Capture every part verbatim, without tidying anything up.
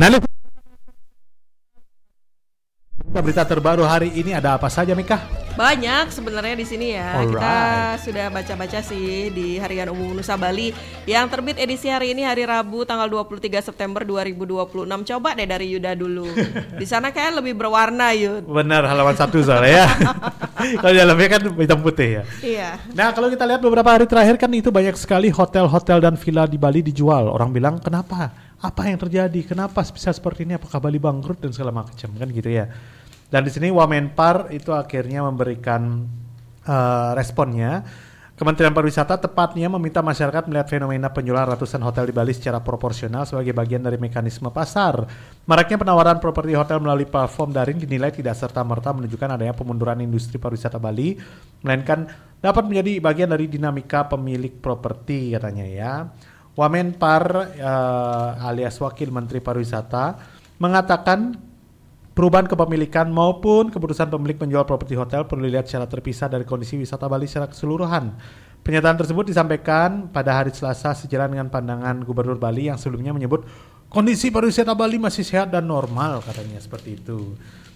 Nah, berita terbaru hari ini ada apa saja, Mika? Banyak sebenarnya di sini ya. Alright. Kita sudah baca-baca sih di Harian Umum Nusa Bali yang terbit edisi hari ini hari Rabu tanggal dua puluh tiga September dua ribu dua puluh enam. Coba deh dari Yuda dulu. Di sana kayak lebih berwarna, Yud. Benar, halaman satu soalnya ya. Kalau di dalamnya kan hitam putih ya. Iya. Nah, kalau kita lihat beberapa hari terakhir kan itu banyak sekali hotel-hotel dan villa di Bali dijual. Orang bilang, kenapa? Apa yang terjadi? Kenapa bisa seperti ini? Apakah Bali bangkrut dan segala macam kan gitu ya. Dan di sini Wamenpar itu akhirnya memberikan uh, responnya. Kementerian Pariwisata tepatnya meminta masyarakat melihat fenomena penjualan ratusan hotel di Bali secara proporsional sebagai bagian dari mekanisme pasar. Maraknya penawaran properti hotel melalui platform daring dinilai tidak serta-merta menunjukkan adanya pemunduran industri pariwisata Bali, melainkan dapat menjadi bagian dari dinamika pemilik properti, katanya ya. Wamenpar uh, alias Wakil Menteri Pariwisata mengatakan perubahan kepemilikan maupun keputusan pemilik menjual properti hotel perlu dilihat secara terpisah dari kondisi wisata Bali secara keseluruhan. Pernyataan tersebut disampaikan pada hari Selasa sejalan dengan pandangan Gubernur Bali yang sebelumnya menyebut kondisi pariwisata Bali masih sehat dan normal, katanya seperti itu.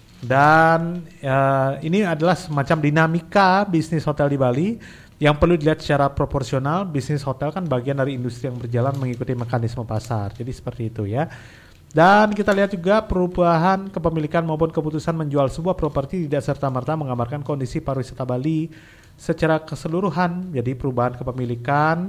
Dan uh, ini adalah semacam dinamika bisnis hotel di Bali yang perlu dilihat secara proporsional. Bisnis hotel kan bagian dari industri yang berjalan mengikuti mekanisme pasar. Jadi seperti itu ya. Dan kita lihat juga perubahan kepemilikan maupun keputusan menjual sebuah properti tidak serta-merta menggambarkan kondisi pariwisata Bali secara keseluruhan. Jadi perubahan kepemilikan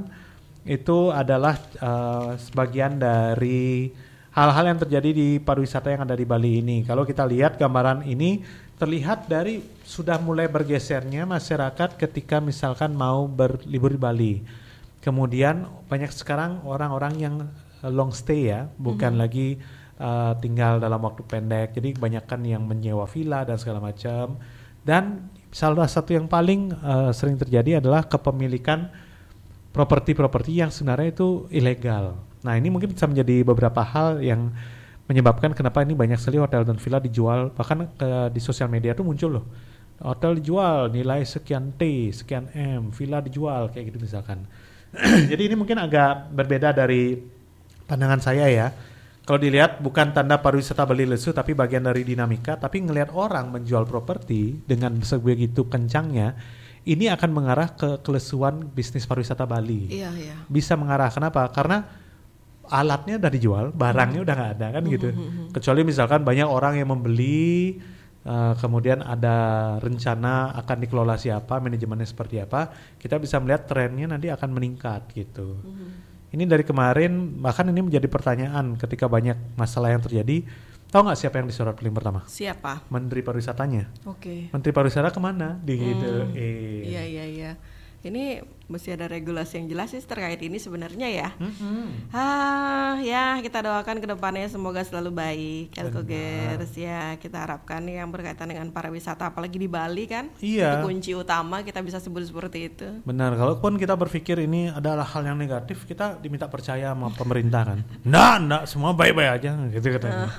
itu adalah uh, sebagian dari hal-hal yang terjadi di pariwisata yang ada di Bali ini. Kalau kita lihat gambaran ini terlihat dari sudah mulai bergesernya masyarakat ketika misalkan mau berlibur di Bali. Kemudian banyak sekarang orang-orang yang long stay ya, bukan mm-hmm. lagi uh, tinggal dalam waktu pendek. Jadi kebanyakan yang menyewa villa dan segala macam. Dan salah satu yang paling uh, sering terjadi adalah kepemilikan properti-properti yang sebenarnya itu ilegal. Nah, ini mungkin bisa menjadi beberapa hal yang menyebabkan kenapa ini banyak sekali hotel dan villa dijual. Bahkan uh, di sosial media tuh muncul loh, hotel dijual nilai sekian T, sekian M, villa dijual kayak gitu misalkan. Jadi ini mungkin agak berbeda dari pandangan saya ya. Kalau dilihat bukan tanda pariwisata Bali lesu tapi bagian dari dinamika, tapi ngelihat orang menjual properti dengan sebegitu kencangnya, ini akan mengarah ke kelesuan bisnis pariwisata Bali. Iya, iya. Bisa mengarah, kenapa? Karena alatnya udah dijual, barangnya mm-hmm. udah nggak ada kan mm-hmm. gitu. Kecuali misalkan banyak orang yang membeli, uh, kemudian ada rencana akan dikelola siapa, manajemennya seperti apa, kita bisa melihat trennya nanti akan meningkat gitu. Mm-hmm. Ini dari kemarin, bahkan ini menjadi pertanyaan ketika banyak masalah yang terjadi. Tahu nggak siapa yang disorot paling pertama? Siapa? Menteri Pariwisatanya. Oke. Okay. Menteri Pariwisata kemana? Di hmm, gitu. Eh. Iya iya iya. Ini mesti ada regulasi yang jelas sih terkait ini sebenarnya ya. Mm-hmm. Ah ya, kita doakan ke depannya semoga selalu baik. Elkogers ya, kita harapkan yang berkaitan dengan pariwisata apalagi di Bali kan. Iya. Itu kunci utama, kita bisa sebut seperti itu. Benar, kalaupun kita berpikir ini adalah hal yang negatif, kita diminta percaya sama pemerintah kan. Nah, nah semua baik-baik aja gitu katanya.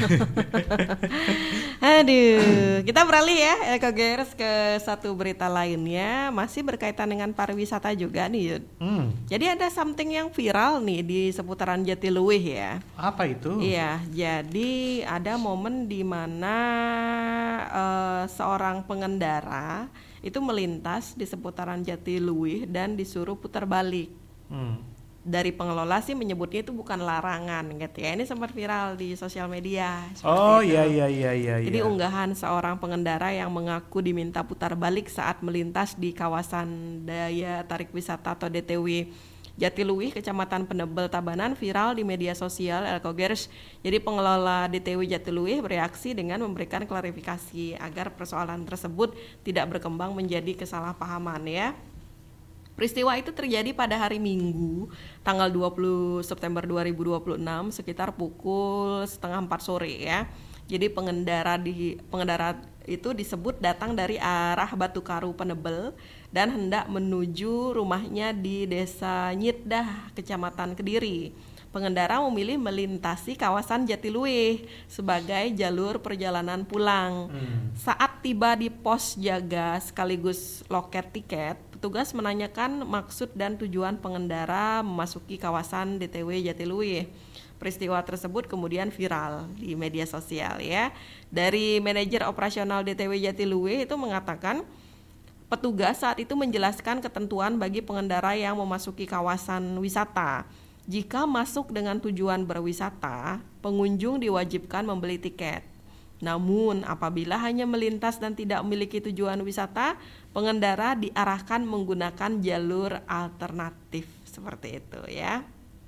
Aduh, kita beralih ya Elkogers ke satu berita lainnya, masih berkaitan dengan pariwisata juga nih Yud. Hmm. Jadi ada something yang viral nih di seputaran Jatiluwih ya. Apa itu? Iya, jadi ada momen di mana uh, seorang pengendara itu melintas di seputaran Jatiluwih dan disuruh putar balik. Hmm. Dari pengelola sih menyebutnya itu bukan larangan gitu ya. Ini sempat viral di sosial media. Oh iya iya iya iya. Jadi unggahan seorang pengendara yang mengaku diminta putar balik saat melintas di kawasan daya tarik wisata atau D T W Jatiluwih, Kecamatan Penebel, Tabanan viral di media sosial Elkogers. Jadi pengelola D T W Jatiluwih bereaksi dengan memberikan klarifikasi agar persoalan tersebut tidak berkembang menjadi kesalahpahaman ya. Peristiwa itu terjadi pada hari Minggu, tanggal dua puluh September dua ribu dua puluh enam sekitar pukul setengah empat sore ya. Jadi pengendara di pengendara itu disebut datang dari arah Batu Karu Penebel dan hendak menuju rumahnya di Desa Nyitdah, Kecamatan Kediri. Pengendara memilih melintasi kawasan Jatiluwih sebagai jalur perjalanan pulang. Hmm. Saat tiba di pos jaga sekaligus loket tiket, petugas menanyakan maksud dan tujuan pengendara memasuki kawasan D T W Jatiluwih. Peristiwa tersebut kemudian viral di media sosial ya. Dari manajer operasional D T W Jatiluwih itu mengatakan petugas saat itu menjelaskan ketentuan bagi pengendara yang memasuki kawasan wisata. Jika masuk dengan tujuan berwisata, pengunjung diwajibkan membeli tiket. Namun apabila hanya melintas dan tidak memiliki tujuan wisata, pengendara diarahkan menggunakan jalur alternatif seperti itu ya.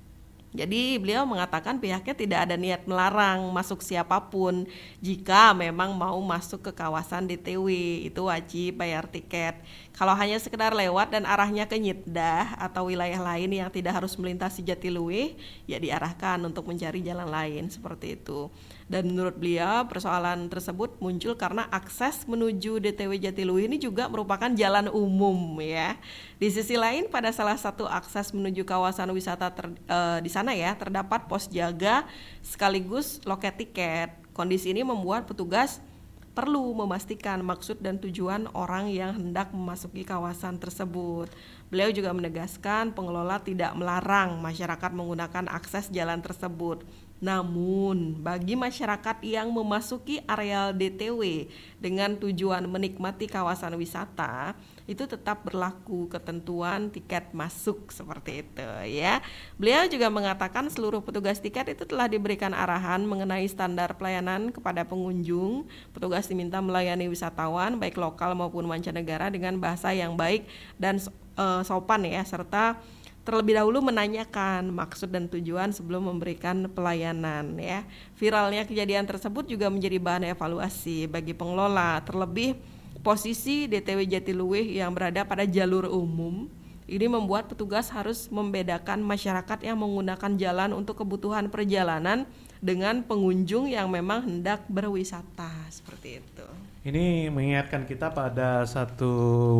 Jadi beliau mengatakan pihaknya tidak ada niat melarang masuk siapapun. Jika memang mau masuk ke kawasan D T W itu wajib bayar tiket. Kalau hanya sekedar lewat dan arahnya ke Nyitdah atau wilayah lain yang tidak harus melintasi Jatiluwih, ya diarahkan untuk mencari jalan lain seperti itu. Dan menurut beliau persoalan tersebut muncul karena akses menuju D T W Jatiluwih ini juga merupakan jalan umum ya. Di sisi lain pada salah satu akses menuju kawasan wisata ter, uh, di sana ya terdapat pos jaga sekaligus loket tiket. Kondisi ini membuat petugas perlu memastikan maksud dan tujuan orang yang hendak memasuki kawasan tersebut. Beliau juga menegaskan pengelola tidak melarang masyarakat menggunakan akses jalan tersebut. Namun, bagi masyarakat yang memasuki areal D T W dengan tujuan menikmati kawasan wisata, itu tetap berlaku ketentuan tiket masuk seperti itu ya. Beliau juga mengatakan seluruh petugas tiket itu telah diberikan arahan mengenai standar pelayanan kepada pengunjung. Petugas diminta melayani wisatawan baik lokal maupun mancanegara dengan bahasa yang baik dan uh, sopan ya, serta terlebih dahulu menanyakan maksud dan tujuan sebelum memberikan pelayanan ya. Viralnya kejadian tersebut juga menjadi bahan evaluasi bagi pengelola, terlebih posisi D T W Jatiluwih yang berada pada jalur umum. Ini membuat petugas harus membedakan masyarakat yang menggunakan jalan untuk kebutuhan perjalanan dengan pengunjung yang memang hendak berwisata seperti itu. Ini mengingatkan kita pada satu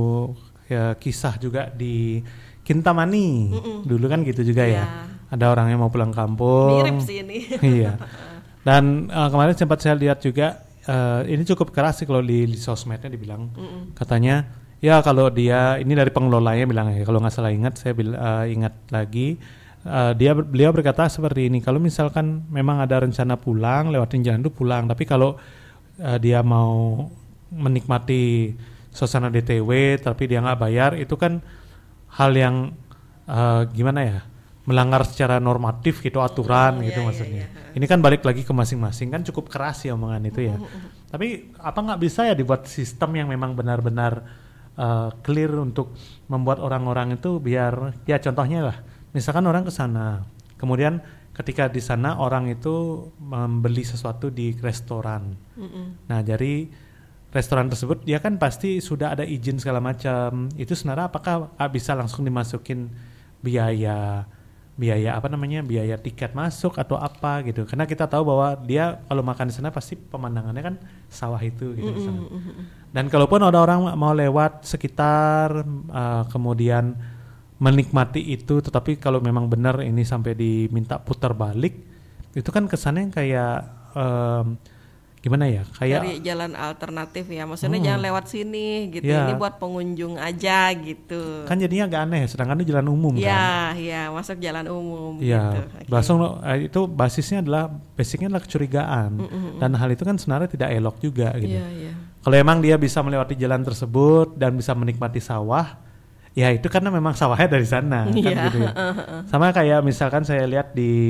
ya, kisah juga di Kintamani. Mm-mm. Dulu kan gitu juga ya. ya. Ada orang yang mau pulang kampung. Mirip sih ini. Iya. Dan uh, kemarin sempat saya lihat juga uh, ini cukup keras sih kalau di, di sosmednya dibilang. Mm-mm. Katanya ya kalau dia ini dari pengelolanya bilang ya, kalau nggak salah ingat saya bil, uh, ingat lagi uh, dia beliau berkata seperti ini. Kalau misalkan memang ada rencana pulang lewatin jalan itu pulang. Tapi kalau uh, dia mau menikmati suasana D T W tapi dia nggak bayar itu kan hal yang uh, gimana ya, melanggar secara normatif gitu aturan oh, gitu iya, maksudnya. Iya, iya. Ini kan balik lagi ke masing-masing, kan cukup keras ya omongan itu ya. Tapi apa nggak bisa ya dibuat sistem yang memang benar-benar uh, clear untuk membuat orang-orang itu biar ya contohnya lah, misalkan orang ke sana, kemudian ketika di sana orang itu membeli sesuatu di restoran. Mm-mm. Nah jadi restoran tersebut dia kan pasti sudah ada izin segala macam. Itu sebenarnya apakah bisa langsung dimasukin biaya biaya apa namanya biaya tiket masuk atau apa gitu? Karena kita tahu bahwa dia kalau makan di sana pasti pemandangannya kan sawah itu gitu. Mm-hmm. Dan kalaupun ada orang mau lewat sekitar uh, kemudian menikmati itu, tetapi kalau memang benar ini sampai diminta putar balik, itu kan kesannya kayak um, gimana ya, kayak dari jalan alternatif ya, maksudnya hmm. jangan lewat sini gitu ya. Ini buat pengunjung aja gitu kan, jadinya agak aneh sedangkan itu jalan umum ya, kan ya masuk jalan umum ya, gitu. Langsung okay. Itu basisnya adalah basicnya adalah kecurigaan. Mm-mm. Dan hal itu kan sebenarnya tidak elok juga gitu ya, ya. Kalau emang dia bisa melewati jalan tersebut dan bisa menikmati sawah, ya itu karena memang sawahnya dari sana kan ya. Gitu ya. Sama kayak misalkan saya lihat di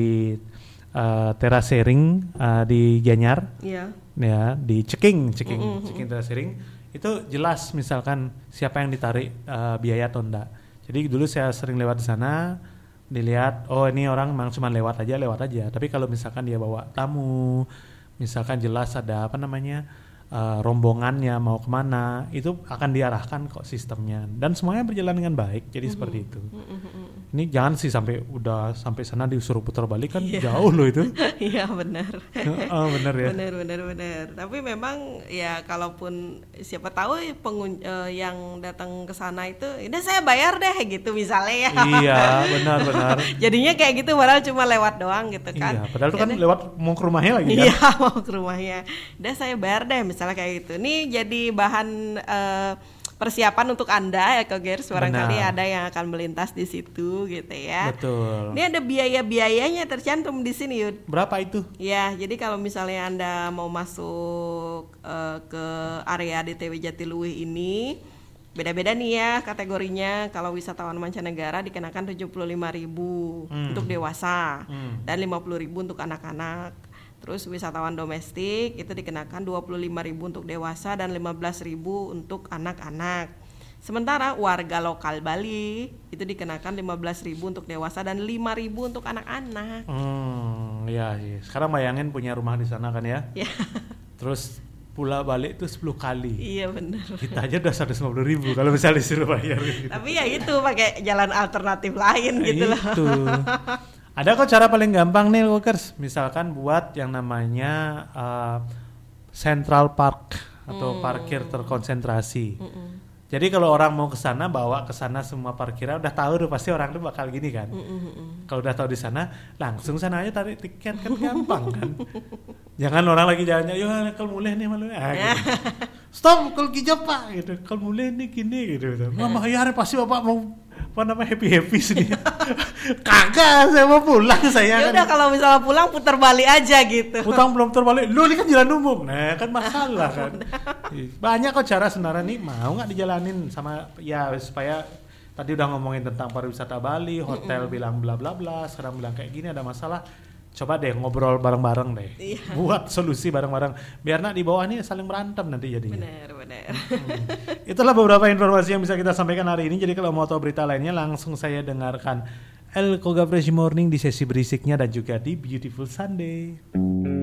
Uh, terasering uh, di Gianyar, yeah. ya di Ceking, Ceking, mm-hmm. Ceking terasering itu jelas misalkan siapa yang ditarik uh, biaya atau enggak. Jadi dulu saya sering lewat di sana, dilihat oh ini orang memang cuma lewat aja, lewat aja. Tapi kalau misalkan dia bawa tamu, misalkan jelas ada apa namanya uh, rombongannya mau kemana, itu akan diarahkan kok sistemnya dan semuanya berjalan dengan baik. Jadi mm-hmm. seperti itu. Mm-hmm. Ini jangan sih sampai udah sampai sana disuruh putar balik kan yeah. jauh loh itu. Iya benar. Oh benar ya. Benar benar benar. Tapi memang ya kalaupun siapa tahu pengun uh, yang datang ke sana itu, ini saya bayar deh gitu misalnya ya. Iya benar benar. Jadinya kayak gitu padahal cuma lewat doang gitu kan. Iya padahal itu kan ya, lewat mau ke rumahnya lagi kan. Iya mau ke rumahnya. Udah saya bayar deh misalnya kayak gitu. Ini jadi bahan uh, persiapan untuk Anda Ekogers, barangkali Benar. ada yang akan melintas di situ gitu ya. Betul. Ini ada biaya-biayanya tercantum di sini Yud. Berapa itu? Ya, jadi kalau misalnya Anda mau masuk uh, ke area D T W Jatiluwih ini, beda-beda nih ya kategorinya. Kalau wisatawan mancanegara dikenakan tujuh puluh lima ribu Hmm. untuk dewasa Hmm. dan lima puluh ribu untuk anak-anak. Terus wisatawan domestik itu dikenakan dua puluh lima ribu untuk dewasa dan lima belas ribu untuk anak-anak. Sementara warga lokal Bali itu dikenakan lima belas ribu untuk dewasa dan lima ribu untuk anak-anak. Hmm, ya, iya. Sekarang bayangin punya rumah di sana kan ya. Ya. Terus pulang balik itu sepuluh kali. Iya benar. Kita aja udah seratus lima puluh ribu kalau misalnya disuruh bayar gitu. Tapi ya itu pakai jalan alternatif lain gitu loh. Itu. Ada kok cara paling gampang nih Walkers. Misalkan buat yang namanya uh, Central Park atau Hmm. parkir terkonsentrasi. Mm-mm. Jadi kalau orang mau ke sana, bawa ke sana semua parkiran, udah tahu tuh pasti orang tuh bakal gini kan. Mm-mm. Kalau udah tahu di sana, langsung sana aja tarik tiket kan gampang kan. Jangan orang lagi jalannya, yo kalau mulai nih malu. Ah, gitu. Stop, kalau kijap pak gitu. Kalau mulai nih gini gitu. Nggak bayar pasti bapak mau apa namanya happy happy sendiri. Kagak, saya mau pulang saya. Ya udah Kan. kalau misalnya pulang putar balik aja gitu. Utang belum terbalik, lu ini kan jalan umum, nah kan masalah kan. Banyak kok cara sebenarnya nih, mau nggak dijalanin sama ya supaya tadi udah ngomongin tentang pariwisata Bali, hotel Mm-mm. bilang bla bla bla, sekarang bilang kayak gini ada masalah. Coba deh ngobrol bareng-bareng deh, Iya. buat solusi bareng-bareng, biar nak di bawah ini saling berantem nanti jadinya. Benar, benar. Hmm. Itulah beberapa informasi yang bisa kita sampaikan hari ini. Jadi kalau mau tahu berita lainnya langsung saya dengarkan El Koga Fresh Morning di sesi berisiknya dan juga di Beautiful Sunday.